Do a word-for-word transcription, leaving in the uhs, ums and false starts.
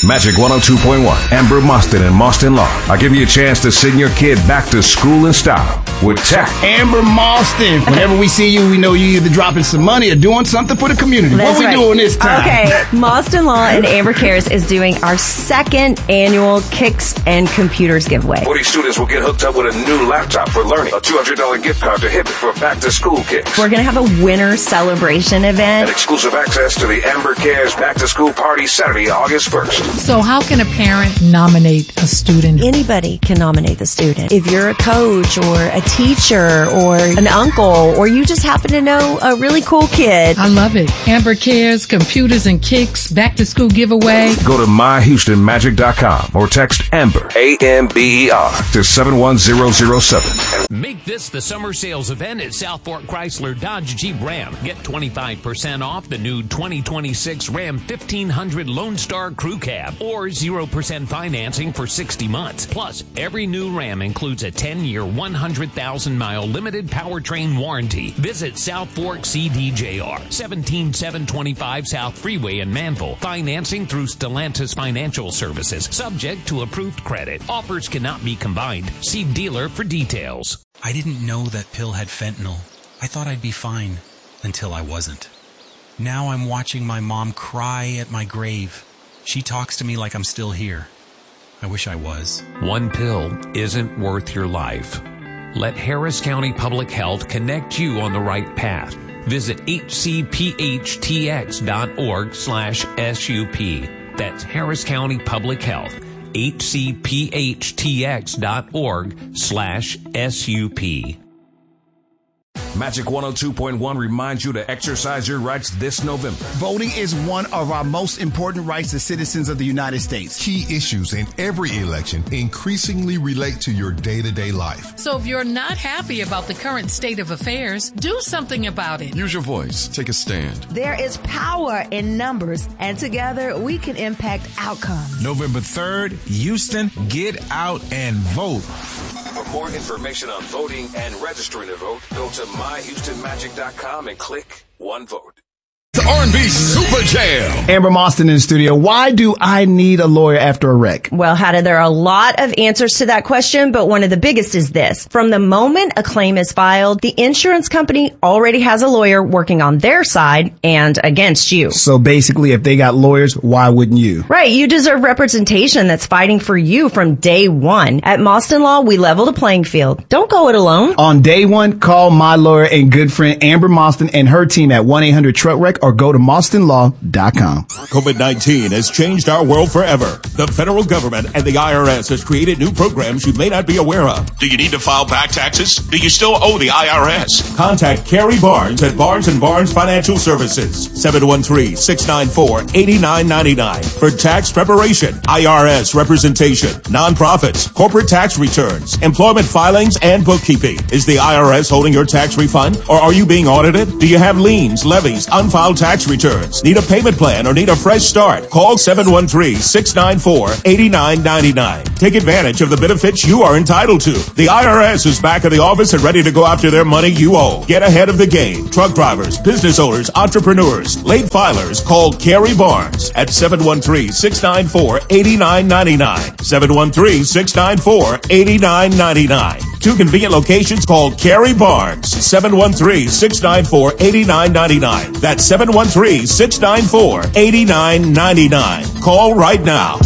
Magic one oh two point one. Amber Moston and Moston Law are giving you a chance to send your kid back to school in style with tech. Amber Moston. Whenever we see you, we know you either dropping some money or doing something for the community. That's what we right. doing this time? Okay, Moston Law and Amber Cares is doing our second annual Kicks and Computers giveaway. forty students will get hooked up with a new laptop for learning, a two hundred dollars gift card to Hibbett for back-to-school kicks. We're going to have a winter celebration event. And exclusive access to the Amber Cares back-to-school party Saturday, August first. So how can a parent nominate a student? Anybody can nominate the student. If you're a coach or a teacher or an uncle or you just happen to know a really cool kid. I love it. Amber Cares, Computers and Kicks, back to school giveaway. Go to my houston magic dot com or text Amber, A M B E R, to seven one zero zero seven. Make this the summer sales event at South Fork Chrysler Dodge Jeep Ram. Get twenty-five percent off the new twenty twenty-six Ram fifteen hundred Lone Star Crew Cab or zero percent financing for sixty months. Plus, every new Ram includes a ten-year, one hundred thousand mile limited powertrain warranty. Visit South Fork C D J R, seventeen seven twenty-five South Freeway in Manville. Financing through Stellantis Financial Services. Subject to approved credit. Offers cannot be combined. See dealer for details. I didn't know that pill had fentanyl. I thought I'd be fine until I wasn't. Now I'm watching my mom cry at my grave. She talks to me like I'm still here. I wish I was. One pill isn't worth your life. Let Harris County Public Health connect you on the right path. Visit H C P H T X dot org slash S U P. That's Harris County Public Health. H C P H T X dot org slash S U P. Magic one oh two point one reminds you to exercise your rights this November. Voting is one of our most important rights as citizens of the United States. Key issues in every election increasingly relate to your day-to-day life. So if you're not happy about the current state of affairs, do something about it. Use your voice. Take a stand. There is power in numbers, and together we can impact outcomes. November third, Houston, get out and vote. For more information on voting and registering to vote, go to my houston magic dot com and click One Vote. The R and B Super Jam. Amber Moston in the studio. Why do I need a lawyer after a wreck? Well, Hada, there are a lot of answers to that question, but one of the biggest is this. From the moment a claim is filed, the insurance company already has a lawyer working on their side and against you. So basically, if they got lawyers, why wouldn't you? Right. You deserve representation that's fighting for you from day one. At Moston Law, we level the playing field. Don't go it alone. On day one, call my lawyer and good friend Amber Moston and her team at one eight hundred truck wreck or go to moston law dot com. COVID nineteen has changed our world forever. The federal government and the I R S has created new programs you may not be aware of. Do you need to file back taxes? Do you still owe the I R S? Contact Carrie Barnes at Barnes and Barnes Financial Services, seven one three, six nine four, eight nine nine nine for tax preparation, I R S representation, nonprofits, corporate tax returns, employment filings, and bookkeeping. Is the I R S holding your tax refund, or are you being audited? Do you have liens, levies, unfiled tax returns? Need a payment plan or need a fresh start? Call seven one three, six nine four, eight nine nine nine. Take advantage of the benefits you are entitled to. The I R S is back at the office and ready to go after their money you owe. Get ahead of the game. Truck drivers, business owners, entrepreneurs, late filers, call Carrie Barnes at seven one three, six nine four, eight nine nine nine. seven one three, six nine four, eight nine nine nine. Two convenient locations called Carrie Barnes, seven one three, six nine four, eight nine nine nine. That's seven one three, six nine four, eight nine nine nine. Call right now.